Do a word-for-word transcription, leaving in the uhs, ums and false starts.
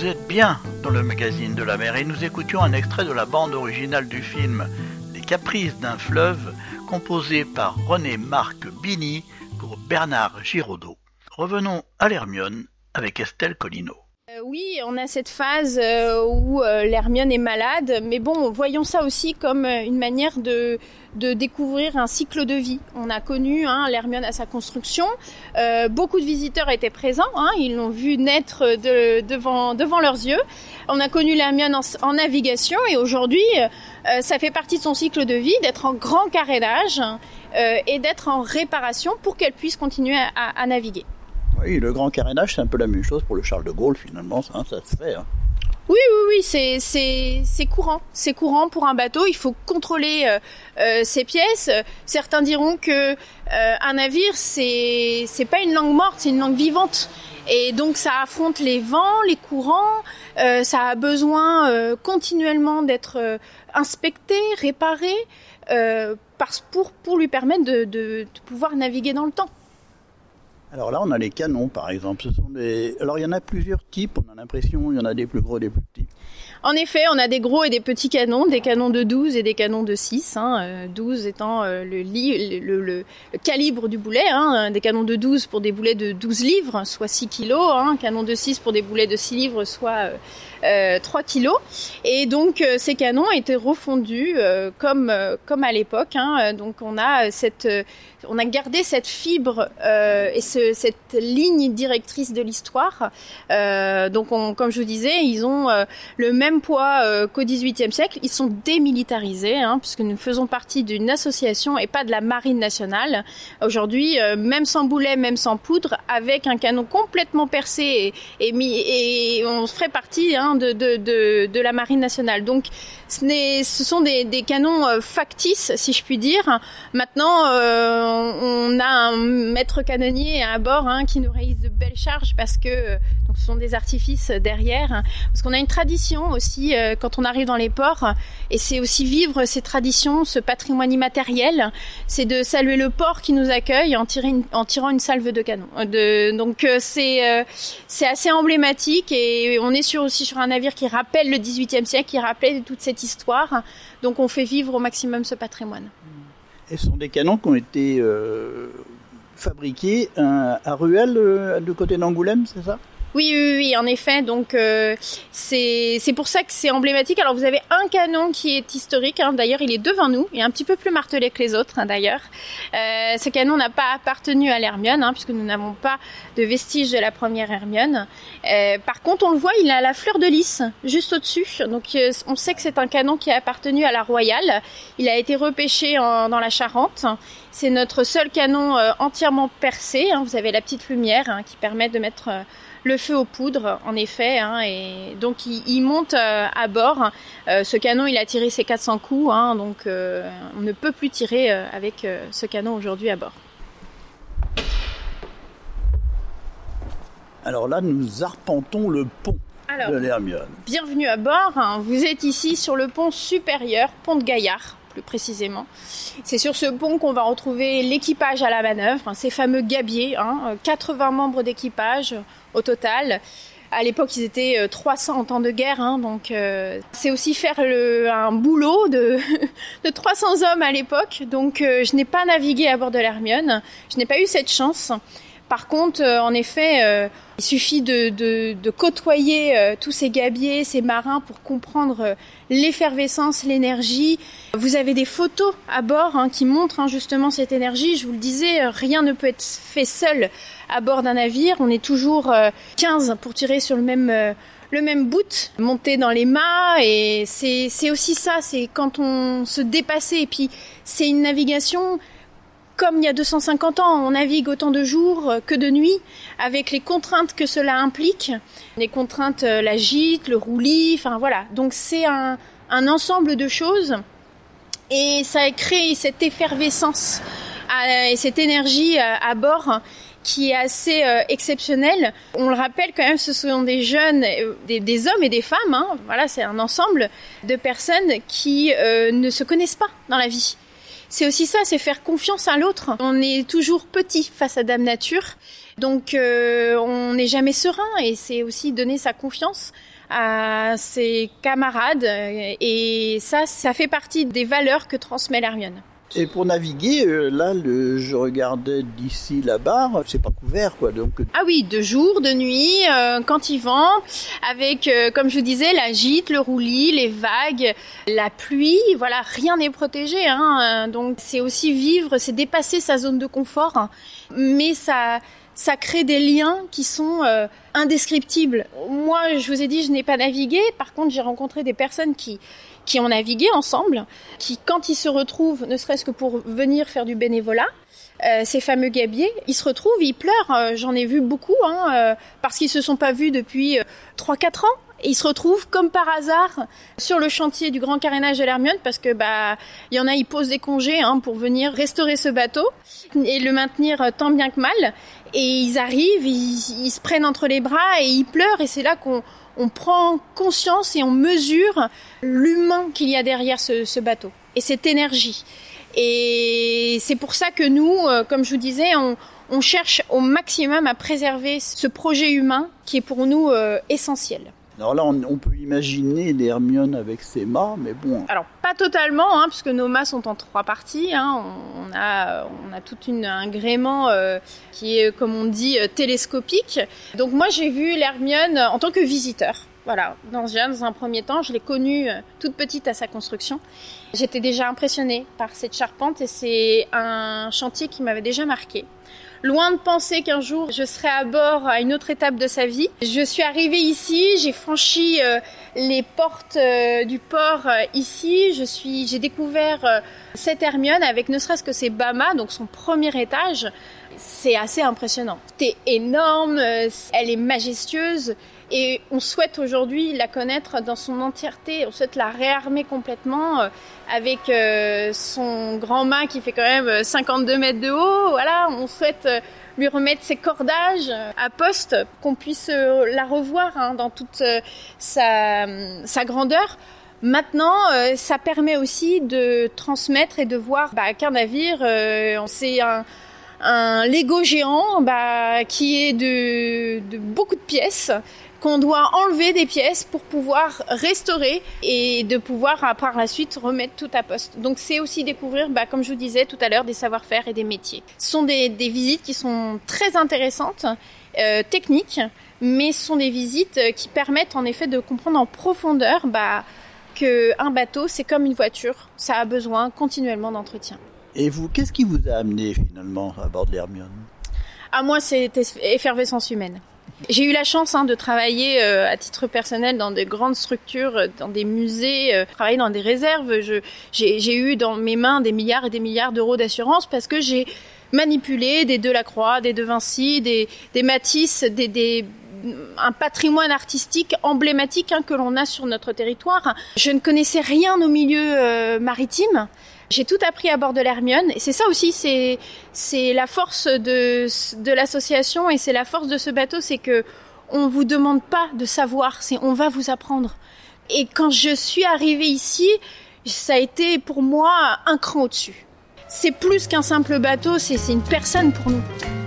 Vous êtes bien dans le magazine de la mer et nous écoutions un extrait de la bande originale du film Les Caprices d'un fleuve, composé par René-Marc Bini pour Bernard Giraudot. Revenons à l'Hermione avec Estelle Collineau. Euh, oui, on a cette phase euh, où euh, l'Hermione est malade, mais bon, voyons ça aussi comme euh, une manière de, de découvrir un cycle de vie. On a connu hein, l'Hermione à sa construction, euh, beaucoup de visiteurs étaient présents, hein, ils l'ont vu naître de, devant, devant leurs yeux. On a connu l'Hermione en, en navigation et aujourd'hui, euh, ça fait partie de son cycle de vie d'être en grand carénage euh, et d'être en réparation pour qu'elle puisse continuer à, à, à naviguer. Oui, le grand carénage, c'est un peu la même chose pour le Charles de Gaulle, finalement, ça, ça se fait. Hein. Oui, oui, oui, c'est, c'est, c'est courant. C'est courant pour un bateau, il faut contrôler euh, euh, ses pièces. Certains diront que euh, un navire, c'est, c'est pas une langue morte, c'est une langue vivante. Et donc, ça affronte les vents, les courants, euh, ça a besoin euh, continuellement d'être euh, inspecté, réparé, euh, parce, pour, pour lui permettre de, de, de pouvoir naviguer dans le temps. Alors là, on a les canons, par exemple. Ce sont des... Alors, il y en a plusieurs types. On a l'impression il y en a des plus gros et des plus petits. En effet, on a des gros et des petits canons, des canons de douze et des canons de six. Hein, douze étant euh, le, li- le, le, le calibre du boulet. Hein, des canons de douze pour des boulets de douze livres, soit six kilos. Hein, canon de six pour des boulets de six livres, soit euh, euh, trois kilos. Et donc, euh, ces canons étaient refondus euh, comme, euh, comme à l'époque. Hein, donc, on a, cette, euh, on a gardé cette fibre euh, et ce, cette ligne directrice de l'histoire. Euh, donc, on, comme je vous disais, ils ont euh, le même poids euh, qu'au dix-huitième siècle. Ils sont démilitarisés, hein, puisque nous faisons partie d'une association et pas de la marine nationale. Aujourd'hui, euh, même sans boulet, même sans poudre, avec un canon complètement percé et, et, mis, et on ferait partie hein, de, de, de, de la marine nationale. Donc, ce, n'est, ce sont des, des canons euh, factices, si je puis dire. Maintenant, euh, on a un maître canonnier à bord hein, qui nous réalise de belles charges parce que euh, donc ce sont des artifices derrière. Hein, parce qu'on a une tradition aussi euh, quand on arrive dans les ports, et c'est aussi vivre ces traditions, ce patrimoine immatériel, c'est de saluer le port qui nous accueille en, tirer une, en tirant une salve de canon. De, donc euh, c'est, euh, c'est assez emblématique et on est sur, aussi sur un navire qui rappelle le dix-huitième siècle, qui rappelle toute cette histoire. Donc on fait vivre au maximum ce patrimoine. Et ce sont des canons qui ont été euh, fabriqués à, à Ruelle, euh, du côté d'Angoulême, c'est ça ? Oui, oui, oui, en effet. Donc euh, c'est c'est pour ça que c'est emblématique. Alors vous avez un canon qui est historique. Hein, d'ailleurs, il est devant nous. Il est un petit peu plus martelé que les autres. Hein, d'ailleurs, euh, ce canon n'a pas appartenu à l'Hermione, hein, puisque nous n'avons pas de vestiges de la première Hermione. Euh, par contre, on le voit, il a la fleur de lys juste au-dessus. Donc euh, on sait que c'est un canon qui a appartenu à la Royale. Il a été repêché en, dans la Charente. C'est notre seul canon euh, entièrement percé. Hein. Vous avez la petite lumière hein, qui permet de mettre euh, le feu aux poudres, en effet, hein, et donc il, il monte euh, à bord. Euh, ce canon, il a tiré ses quatre cents coups, hein, donc euh, on ne peut plus tirer euh, avec euh, ce canon aujourd'hui à bord. Alors là, nous arpentons le pont Alors, de l'Hermione. Bienvenue à bord. Hein. Vous êtes ici sur le pont supérieur, pont de Gaillard, plus précisément. C'est sur ce pont qu'on va retrouver l'équipage à la manœuvre, hein, ces fameux gabiers, hein, quatre-vingts membres d'équipage au total. À l'époque, ils étaient trois cents en temps de guerre, hein, donc euh, c'est aussi faire le, un boulot de, de trois cents hommes à l'époque. Donc euh, je n'ai pas navigué à bord de l'Hermione, je n'ai pas eu cette chance. Par contre, euh, en effet, euh, il suffit de, de, de côtoyer euh, tous ces gabiers, ces marins pour comprendre euh, l'effervescence, l'énergie. Vous avez des photos à bord hein, qui montrent hein, justement cette énergie. Je vous le disais, euh, rien ne peut être fait seul à bord d'un navire. On est toujours euh, quinze pour tirer sur le même... Euh, le même bout, monter dans les mâts, et c'est, c'est aussi ça, c'est quand on se dépassait. Et puis, c'est une navigation... Comme il y a deux cent cinquante ans, on navigue autant de jours que de nuit, avec les contraintes que cela implique. Les contraintes, la gîte, le roulis, enfin voilà. Donc c'est un, un ensemble de choses et ça a créé cette effervescence à, et cette énergie à, à bord qui est assez euh, exceptionnelle. On le rappelle quand même, ce sont des jeunes, euh, des, des hommes et des femmes. Hein. Voilà, c'est un ensemble de personnes qui euh, ne se connaissent pas dans la vie. C'est aussi ça, c'est faire confiance à l'autre. On est toujours petit face à Dame Nature, donc euh, on n'est jamais serein, et c'est aussi donner sa confiance à ses camarades, et ça, ça fait partie des valeurs que transmet l'Hermione. Et pour naviguer, euh, là, le, je regardais d'ici la barre, c'est pas couvert, quoi. Donc. Ah oui, de jour, de nuit, euh, quand il vent, avec, euh, comme je vous disais, la gîte, le roulis, les vagues, la pluie. Voilà, rien n'est protégé. Hein, donc c'est aussi vivre, c'est dépasser sa zone de confort, hein, mais ça. Ça crée des liens qui sont euh, indescriptibles. Moi, je vous ai dit, je n'ai pas navigué. Par contre, j'ai rencontré des personnes qui qui ont navigué ensemble, qui, quand ils se retrouvent, ne serait-ce que pour venir faire du bénévolat, euh, ces fameux gabiers, ils se retrouvent, ils pleurent. Euh, j'en ai vu beaucoup, hein, euh, parce qu'ils se sont pas vus depuis euh, trois quatre ans. Et ils se retrouvent comme par hasard sur le chantier du grand carénage de l'Hermione, parce que bah il y en a, ils posent des congés hein, pour venir restaurer ce bateau et le maintenir tant bien que mal. Et ils arrivent, ils, ils se prennent entre les bras et ils pleurent. Et c'est là qu'on on prend conscience et on mesure l'humain qu'il y a derrière ce, ce bateau et cette énergie. Et c'est pour ça que nous, comme je vous disais, on, on cherche au maximum à préserver ce projet humain qui est pour nous euh, essentiel. Alors là, on, on peut imaginer l'Hermione avec ses mâts, mais bon... Alors, pas totalement, hein, puisque nos mâts sont en trois parties. Hein. On, on, a, on a tout une, un gréement euh, qui est, comme on dit, euh, télescopique. Donc moi, j'ai vu l'Hermione en tant que visiteur. Voilà, dans, dans un premier temps, je l'ai connue euh, toute petite à sa construction. J'étais déjà impressionnée par cette charpente et c'est un chantier qui m'avait déjà marquée. Loin de penser qu'un jour je serai à bord à une autre étape de sa vie. Je suis arrivée ici, j'ai franchi euh, les portes euh, du port euh, ici. Je suis, j'ai découvert euh, cette Hermione avec ne serait-ce que ses bâmas, donc son premier étage. C'est assez impressionnant. C'est énorme, euh, elle est majestueuse. Et on souhaite aujourd'hui la connaître dans son entièreté. On souhaite la réarmer complètement euh, avec euh, son grand mât qui fait quand même cinquante-deux mètres de haut. Voilà, on souhaite euh, lui remettre ses cordages euh, à poste, qu'on puisse euh, la revoir hein, dans toute euh, sa, sa grandeur. Maintenant, euh, ça permet aussi de transmettre et de voir bah, qu'un navire, euh, c'est un... un Lego géant bah, qui est de, de beaucoup de pièces, qu'on doit enlever des pièces pour pouvoir restaurer et de pouvoir par la suite remettre tout à poste. Donc c'est aussi découvrir, bah, comme je vous disais tout à l'heure, des savoir-faire et des métiers. Ce sont des, des visites qui sont très intéressantes, euh, techniques, mais ce sont des visites qui permettent en effet de comprendre en profondeur bah, qu'un bateau, c'est comme une voiture, ça a besoin continuellement d'entretien. Et vous, qu'est-ce qui vous a amené finalement à bord de l'Hermione ? À moi, c'est effervescence humaine. J'ai eu la chance hein, de travailler euh, à titre personnel dans de grandes structures, dans des musées, euh, travailler dans des réserves. Je, j'ai, j'ai eu dans mes mains des milliards et des milliards d'euros d'assurance parce que j'ai manipulé des Delacroix, des De Vinci, des, des Matisse, des, des, un patrimoine artistique emblématique hein, que l'on a sur notre territoire. Je ne connaissais rien au milieu euh, maritime. J'ai tout appris à bord de l'Hermione et c'est ça aussi, c'est c'est la force de de l'association et c'est la force de ce bateau, c'est que on vous demande pas de savoir, c'est on va vous apprendre. Et quand je suis arrivée ici, ça a été pour moi un cran au-dessus. C'est plus qu'un simple bateau, c'est c'est une personne pour nous.